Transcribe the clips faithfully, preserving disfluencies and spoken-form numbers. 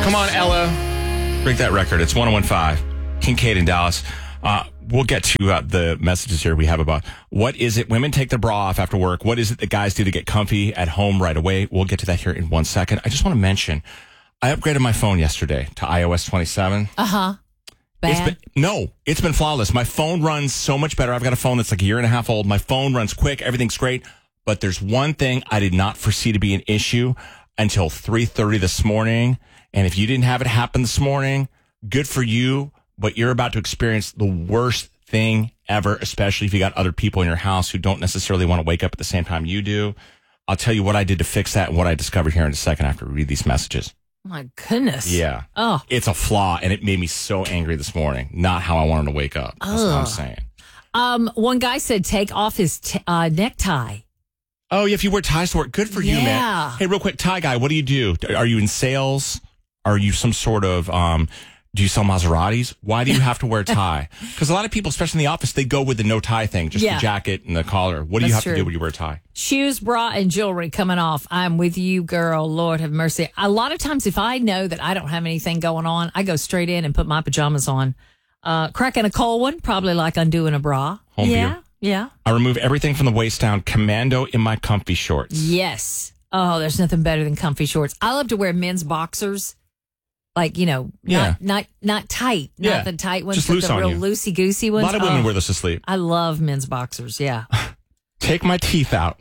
Come on, Ella. Break that record. It's one oh one point five. Kincaid in Dallas. Uh, we'll get to uh, the messages here we have about what is it women take their bra off after work. What is it that guys do to get comfy at home right away? We'll get to that here in one second. I just want to mention, I upgraded my phone yesterday to i O S twenty-seven. Uh-huh. Bad? It's been, no, it's been flawless. My phone runs so much better. I've got a phone that's like a year and a half old. My phone runs quick. Everything's great. But there's one thing I did not foresee to be an issue until three thirty this morning. And if you didn't have it happen this morning, good for you. But you're about to experience the worst thing ever, especially if you got other people in your house who don't necessarily want to wake up at the same time you do. I'll tell you what I did to fix that and what I discovered here in a second after we read these messages. My goodness. Yeah. Oh. It's a flaw, and it made me so angry this morning. Not how I wanted to wake up. That's Ugh. what I'm saying. Um, one guy said take off his t- uh, necktie. Oh, yeah, if you wear ties to work, good for you, Yeah. man. Hey, real quick, tie guy, what do you do? Are you in sales? Are you some sort of, um, do you sell Maseratis? Why do you have to wear a tie? Because a lot of people, especially in the office, they go with the no tie thing, just Yeah. the jacket and the collar. What do you That's have to true. do when you wear a tie? Shoes, bra, and jewelry coming off. I'm with you, girl. Lord have mercy. A lot of times, if I know that I don't have anything going on, I go straight in and put my pajamas on. Uh, cracking a cold one, probably like undoing a bra. Home yeah, view. yeah. I remove everything from the waist down, commando in my comfy shorts. Yes. Oh, there's nothing better than comfy shorts. I love to wear men's boxers. Like, you know, not Yeah. not not tight, not Yeah. the tight ones, Just but loose the on real you. loosey-goosey A ones. lot of women Oh, wear this to sleep. I love men's boxers, yeah. Take my teeth out.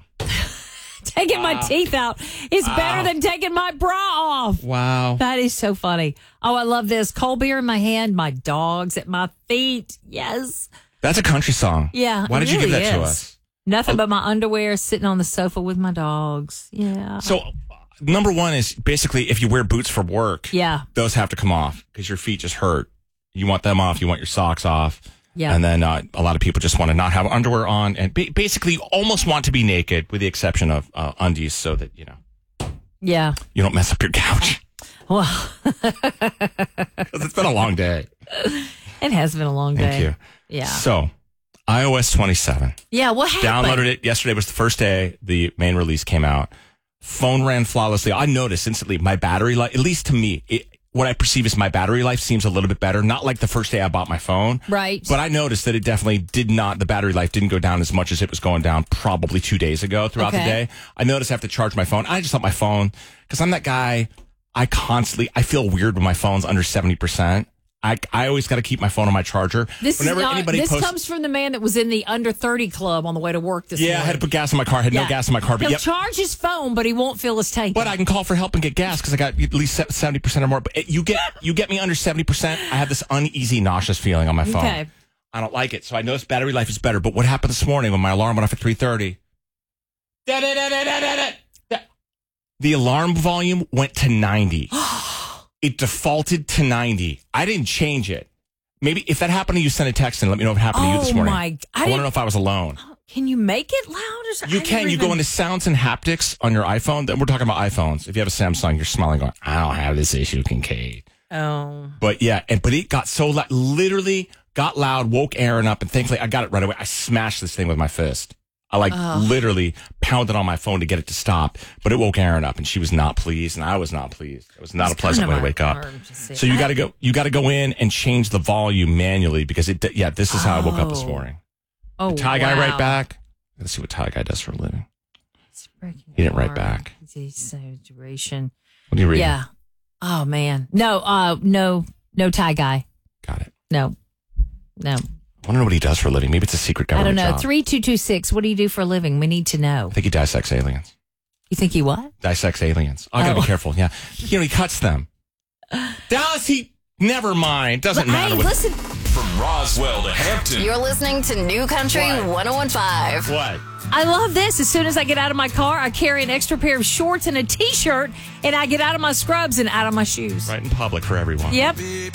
Taking my teeth out is better than taking my bra off. Wow. That is so funny. Oh, I love this. Cold beer in my hand, my dogs at my feet. Yes. That's a country song. Yeah. Why it did you give really that to is. us? Nothing but my underwear sitting on the sofa with my dogs. Yeah. So, number one is basically if you wear boots for work, Yeah. those have to come off because your feet just hurt. You want them off. You want your socks off. Yeah. And then uh, a lot of people just want to not have underwear on and ba- basically almost want to be naked with the exception of uh, undies so that, you know, Yeah. you don't mess up your couch. Well, Because it's been a long day. it has been a long day. Thank you. Yeah. So, i O S twenty-seven. Yeah. What happened? Downloaded it. Yesterday was the first day the main release came out. Phone ran flawlessly. I noticed instantly my battery life, at least to me, it, what I perceive as my battery life seems a little bit better. Not like the first day I bought my phone. Right. But I noticed that it definitely did not, the battery life didn't go down as much as it was going down probably two days ago throughout Okay. the day. I noticed I have to charge my phone. I just thought my phone, because I'm that guy, I constantly, I feel weird when my phone's under seventy percent. I, I always got to keep my phone on my charger. This Whenever is not, anybody this posts, comes from the man that was in the under thirty club on the way to work this yeah, morning. I had to put gas in my car. I had no Yeah. gas in my car. But He'll yep. charge his phone, but he won't feel his tank. But I can call for help and get gas because I got at least seventy percent or more. But you get you get me under seventy percent, I have this uneasy, nauseous feeling on my phone. Okay. I don't like it. So I noticed battery life is better. But what happened this morning when my alarm went off at three thirty? The alarm volume went to ninety. It defaulted to ninety. I didn't change it. Maybe if that happened to you, send a text and let me know if it happened to you this Oh, morning. my- I I, want didn't- to know if I was alone. Can you make it loud? Or something? You I can. never You go even- into sounds and haptics on your iPhone. Then we're talking about iPhones. If you have a Samsung, you're smiling going, I don't have this issue, Kincaid. Oh. But yeah, and but it got so loud, literally got loud, woke Aaron up, and thankfully I got it right away. I smashed this thing with my fist. I like literally pounded on my phone to get it to stop, but it woke Aaron up, and she was not pleased, and I was not pleased. It was not It's a pleasant kind way of to wake up. emergency. So you got to go. You got to go in and change the volume manually because it. Yeah, this is how I woke up this Oh. morning. Oh, Tie guy wow. right back. Let's see what Tie guy does for a living. It's breaking He didn't write apart. back. Desaturation. What do you read? Yeah. Oh man. No. Uh. No. No tie guy. Got it. No. No. I want to know what he does for a living. Maybe it's a secret I don't government know. job. Three two two six. What do you do for a living? We need to know. I think he dissects aliens. You think he what? Dissects aliens. I gotta Oh. be careful. Yeah, you know he cuts them. Dallas, he never mind. Doesn't But, matter. hey, what, listen. From Roswell to Hampton. You're listening to New Country What? one oh one point five. what? I love this. As soon as I get out of my car, I carry an extra pair of shorts and a T-shirt, and I get out of my scrubs and out of my shoes. Right in public for everyone. Yep.